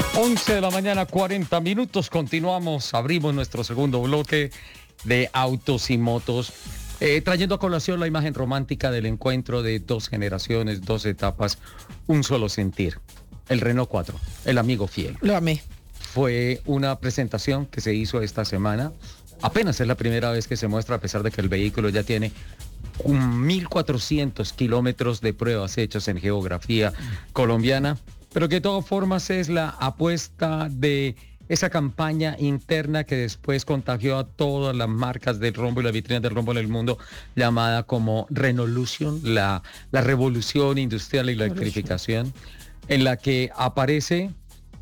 11 de la mañana, 40 minutos. Continuamos, abrimos nuestro segundo bloque de autos y motos, trayendo a colación la imagen romántica del encuentro de dos generaciones, dos etapas, un solo sentir. El Renault 4, el amigo fiel. Lo amé. Fue una presentación que se hizo esta semana. Apenas es la primera vez que se muestra, a pesar de que el vehículo ya tiene 1.400 kilómetros de pruebas hechas en geografía colombiana, pero que de todas formas es la apuesta de esa campaña interna que después contagió a todas las marcas del rombo y las vitrinas del rombo en el mundo, llamada como Renolution, la revolución industrial y la electrificación, en la que aparece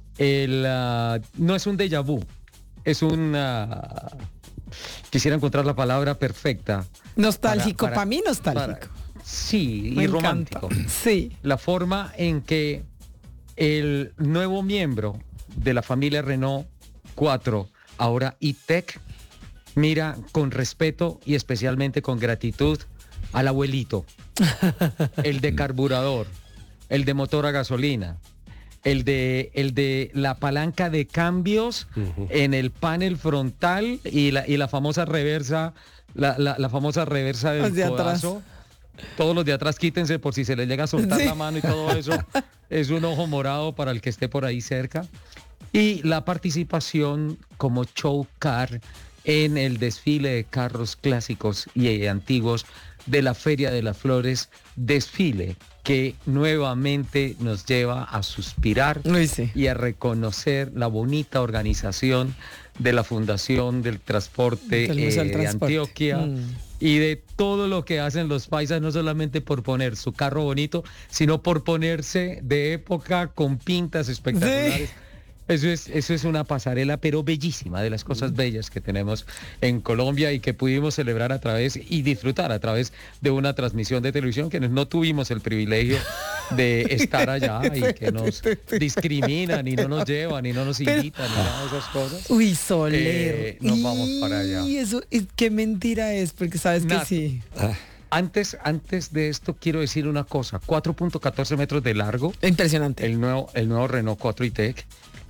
no es un déjà vu, es quisiera encontrar la palabra perfecta. Nostálgico, para mí nostálgico. Sí, Me y encanta. romántico. Sí. La forma en que el nuevo miembro de la familia Renault 4, ahora E-Tech, mira con respeto y especialmente con gratitud al abuelito, el de carburador, el de motor a gasolina, el de la palanca de cambios en el panel frontal y la famosa reversa, la famosa reversa del codazo. Todos los de atrás quítense por si se les llega a soltar la mano y todo eso. Es un ojo morado para el que esté por ahí cerca. Y la participación como show car en el desfile de carros clásicos y antiguos de la Feria de las Flores, desfile que nuevamente nos lleva a suspirar y a reconocer la bonita organización de la Fundación del Transporte de Antioquia y de todo lo que hacen los paisas, no solamente por poner su carro bonito, sino por ponerse de época con pintas espectaculares. Eso es una pasarela, pero bellísima, de las cosas bellas que tenemos en Colombia y que pudimos celebrar a través y disfrutar a través de una transmisión de televisión, que no tuvimos el privilegio de estar allá y que nos discriminan y no nos llevan y no nos invitan ni nada de esas cosas. Uy, Soler. Nos vamos para allá. Y eso, qué mentira es, porque sabes que sí. Antes de esto quiero decir una cosa, 4.14 metros de largo. Impresionante. El nuevo Renault 4 E-Tech.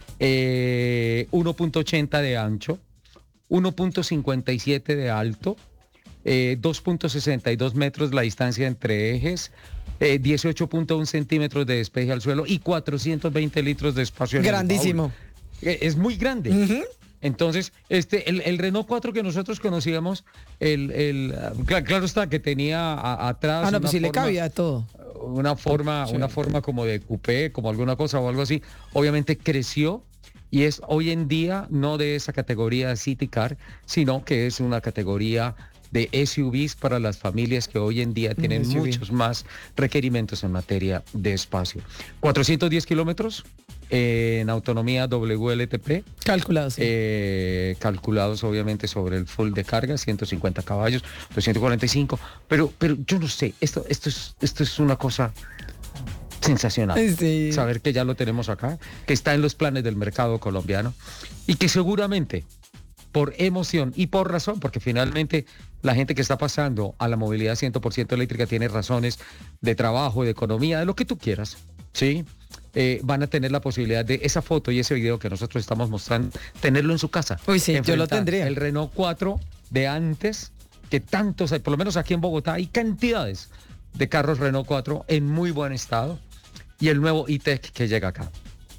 1.80 de ancho, 1.57 de alto, 2.62 metros la distancia entre ejes, 18.1 centímetros de despeje al suelo y 420 litros de espacio. Grandísimo. Es muy grande. Entonces, el Renault 4 que nosotros conocíamos, claro está que tenía atrás. No, pues sí le cabía todo. Una forma como de coupé, como alguna cosa o algo así. Obviamente creció y es hoy en día no de esa categoría City Car, sino que es una categoría de SUVs para las familias que hoy en día tienen muchos más requerimientos en materia de espacio. 410 kilómetros en autonomía WLTP. Calculados. Calculados obviamente sobre el full de carga, 150 caballos, 245. Pero yo no sé, esto es una cosa sensacional. Sí. Saber que ya lo tenemos acá, que está en los planes del mercado colombiano y que seguramente por emoción y por razón, porque finalmente la gente que está pasando a la movilidad 100% eléctrica tiene razones de trabajo, de economía, de lo que tú quieras, ¿sí? Van a tener la posibilidad de esa foto y ese video que nosotros estamos mostrando, tenerlo en su casa. Uy, sí, yo lo tendría. El Renault 4 de antes, que tantos hay, por lo menos aquí en Bogotá, hay cantidades de carros Renault 4 en muy buen estado, y el nuevo E-Tech que llega acá.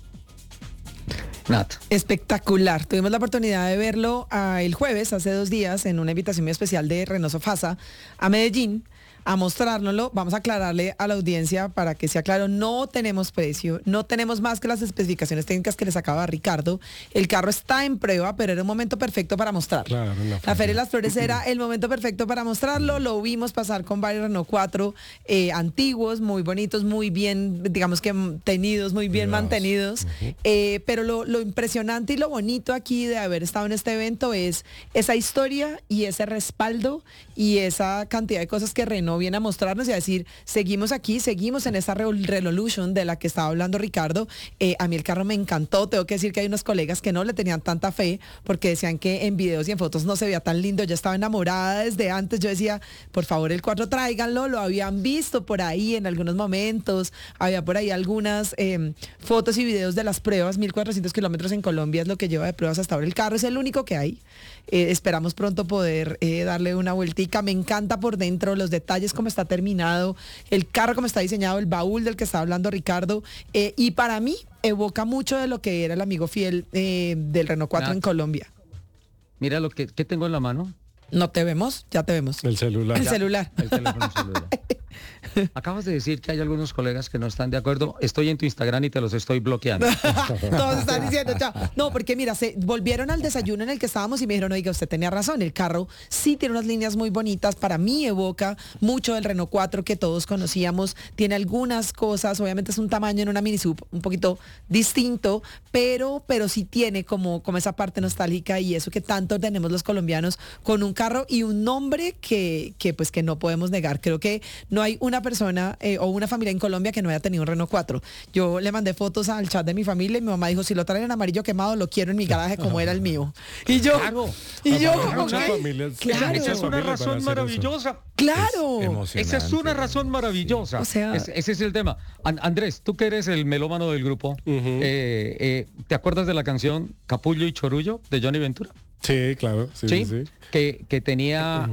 Nat. Espectacular. Tuvimos la oportunidad de verlo el jueves, hace 2 días, en una invitación muy especial de Renault Sofasa a Medellín, a mostrárnoslo. Vamos a aclararle a la audiencia para que sea claro, no tenemos precio, no tenemos más que las especificaciones técnicas que les acaba Ricardo. El carro está en prueba, pero era un momento perfecto para mostrarlo. Claro, la Feria de las Flores era el momento perfecto para mostrarlo. Lo vimos pasar con varios Renault 4 antiguos, muy bonitos, muy bien, digamos que tenidos, muy bien mantenidos. Pero lo impresionante y lo bonito aquí de haber estado en este evento es esa historia y ese respaldo y esa cantidad de cosas que Renault Renault viene a mostrarnos y a decir, seguimos aquí, seguimos en esta Revolution de la que estaba hablando Ricardo. A mí el carro me encantó, tengo que decir que hay unos colegas que no le tenían tanta fe porque decían que en videos y en fotos no se veía tan lindo, yo estaba enamorada desde antes, yo decía, por favor el 4 tráiganlo, lo habían visto por ahí en algunos momentos, había por ahí algunas fotos y videos de las pruebas, 1.400 kilómetros en Colombia es lo que lleva de pruebas hasta ahora el carro, es el único que hay. Esperamos pronto poder darle una vueltica. Me encanta por dentro los detalles, cómo está terminado, el carro como está diseñado, el baúl del que está hablando Ricardo. Y para mí evoca mucho de lo que era el amigo fiel del Renault 4 en Colombia. Mira lo que tengo en la mano. ¿No te vemos? Ya te vemos. El celular. El celular. El teléfono celular. Acabas de decir que hay algunos colegas que no están de acuerdo. Estoy en tu Instagram y te los estoy bloqueando. Todos están diciendo, chao. No, porque mira, se volvieron al desayuno en el que estábamos y me dijeron, oiga, usted tenía razón, el carro sí tiene unas líneas muy bonitas. Para mí evoca mucho del Renault 4 que todos conocíamos. Tiene algunas cosas, obviamente es un tamaño en una mini sub un poquito distinto, pero sí tiene como esa parte nostálgica y eso que tanto tenemos los colombianos con un carro y un nombre que no podemos negar. Creo que no hay una persona o una familia en Colombia que no haya tenido un Renault 4. Yo le mandé fotos al chat de mi familia y mi mamá dijo, si lo traen en amarillo quemado, lo quiero en mi garaje como era el mío. Y yo, Claro. Muchas familias, Claro. Esa es una muchas familias van a razón hacer maravillosa. claro. Esa es una razón maravillosa. O sea, ese es el tema. Andrés, tú que eres el melómano del grupo, ¿te acuerdas de la canción Capullo y Chorullo de Johnny Ventura? Sí, claro. Sí. Que tenía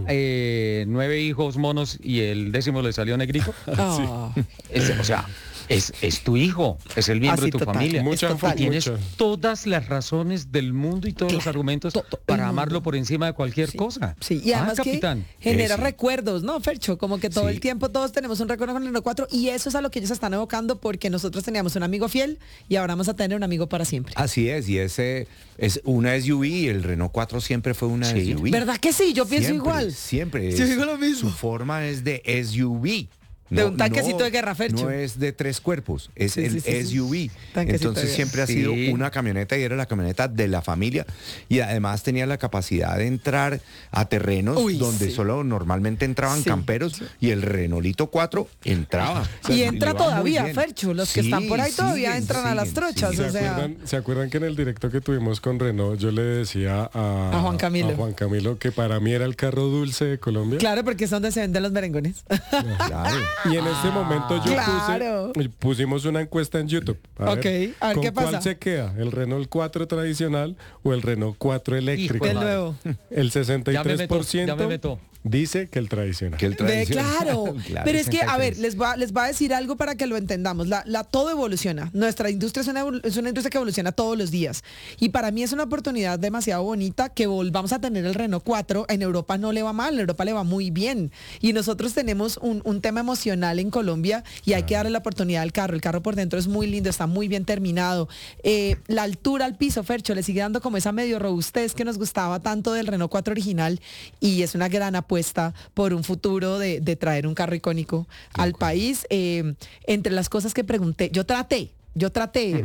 9 hijos monos y el 10º le salió negrito. Ah. O sea, es tu hijo, es el miembro Así, de tu total. familia. Total. Tienes todas las razones del mundo y todos los argumentos para amarlo por encima de cualquier cosa. Sí, y además capitán. que genera Sí. recuerdos, ¿no, Fercho? Como que todo Sí. el tiempo todos tenemos un recuerdo con el Renault 4 y eso es a lo que ellos están evocando porque nosotros teníamos un amigo fiel y ahora vamos a tener un amigo para siempre. Así es, y ese es una SUV, el Renault 4 siempre fue una SUV. ¿Verdad que sí? Yo pienso Siempre, igual. Siempre. Yo digo lo mismo. Su forma es de SUV. De un tanquecito de guerra, Fercho. No es de 3 cuerpos, es Sí, el sí, sí, sí. SUV. Tanquecito de Entonces guerra. siempre ha Sí. sido una camioneta y era la camioneta de la familia. Y además tenía la capacidad de entrar a terrenos donde sí. solo normalmente entraban Sí. camperos y el Renaultito 4 entraba. O sea, Y le entra iba muy todavía, bien. Fercho. Los que están por ahí todavía siguen, entran a las siguen, trochas. siguen. O sea, ¿Se acuerdan que en el directo que tuvimos con Renault yo le decía A Juan Camilo. Que para mí era el carro dulce de Colombia? claro, porque es donde se venden los merengones. Claro. Y en este momento yo Claro. pusimos una encuesta en YouTube. Ok, a ver ¿con qué pasa? ¿Cuál se queda? ¿El Renault 4 tradicional o el Renault 4 eléctrico? Hijo de El madre. nuevo. El 63% Ya me meto. dice que el tradicional. Que el Ve, tradicional. claro. Claro. Pero es que, a ver, 63. les va a decir algo para que lo entendamos. Todo evoluciona. Nuestra industria es una industria que evoluciona todos los días. Y para mí es una oportunidad demasiado bonita que volvamos a tener el Renault 4. En Europa no le va mal, en Europa le va muy bien. Y nosotros tenemos un tema emocional en Colombia y hay que darle la oportunidad al carro. El carro por dentro es muy lindo, está muy bien terminado. La altura al piso, Fercho, le sigue dando como esa medio robustez que nos gustaba tanto del Renault 4 original y es una gran apuesta por un futuro de traer un carro icónico al país. Entre las cosas que pregunté, yo traté. Yo traté.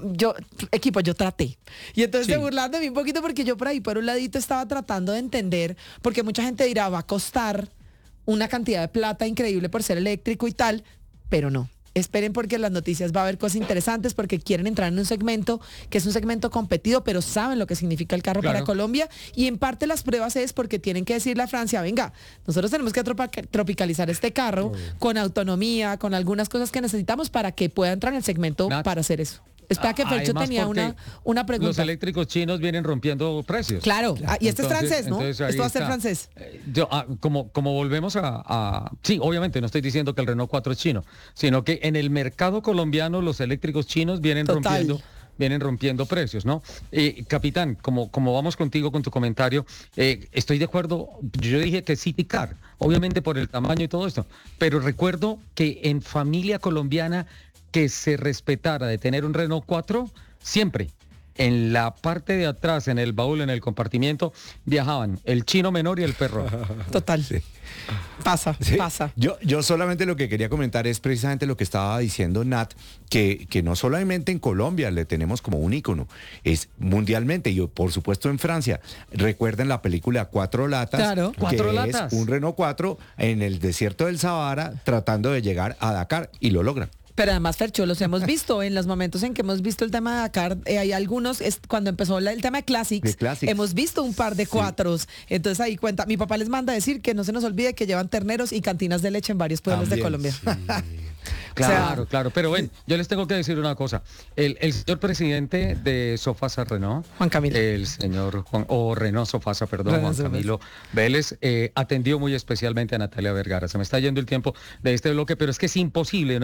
Y entonces Sí. se burlaron de mí un poquito porque yo por ahí, por un ladito, estaba tratando de entender, porque mucha gente dirá, va a costar una cantidad de plata increíble por ser eléctrico y tal, pero no. Esperen porque en las noticias va a haber cosas interesantes porque quieren entrar en un segmento que es un segmento competido, pero saben lo que significa el carro Claro. para Colombia y en parte las pruebas es porque tienen que decirle a Francia, venga, nosotros tenemos que tropicalizar este carro con autonomía, con algunas cosas que necesitamos para que pueda entrar en el segmento Nat, para hacer eso. Espera que Fercho Además, tenía porque una pregunta. Los eléctricos chinos vienen rompiendo precios. Claro, y este es francés, ¿no? Entonces ahí Esto va a ser está. francés. Como volvemos sí, obviamente no estoy diciendo que el Renault 4 es chino, sino que en el mercado colombiano los eléctricos chinos vienen Total. rompiendo precios, ¿no? Capitán, como vamos contigo con tu comentario, estoy de acuerdo, yo dije que City Car, obviamente por el tamaño y todo esto, pero recuerdo que en familia colombiana que se respetara de tener un Renault 4, siempre en la parte de atrás, en el baúl, en el compartimiento, viajaban el chino menor y el perro. Total. Sí. Pasa, Sí. pasa. Yo solamente lo que quería comentar es precisamente lo que estaba diciendo Nat, que no solamente en Colombia le tenemos como un ícono, es mundialmente y por supuesto en Francia. Recuerden la película Cuatro Latas, Claro. que Cuatro Latas. es un Renault 4 en el desierto del Sahara tratando de llegar a Dakar y lo logran. Pero además, Fercho, los hemos visto en los momentos en que hemos visto el tema de Dakar. Hay algunos, cuando empezó el tema de Classics, De Classics. hemos visto un par de cuatros. Entonces ahí cuenta, mi papá les manda a decir que no se nos olvide que llevan terneros y cantinas de leche en varios pueblos de También, Colombia. Claro, claro. Pero bueno, yo les tengo que decir una cosa. El señor presidente de Sofasa Renault, Juan Camilo. el señor Juan, o Renault Sofasa, perdón, Renault Juan Sofasa. Camilo Vélez, atendió muy especialmente a Natalia Vergara. Se me está yendo el tiempo de este bloque, pero es que es imposible, ¿no?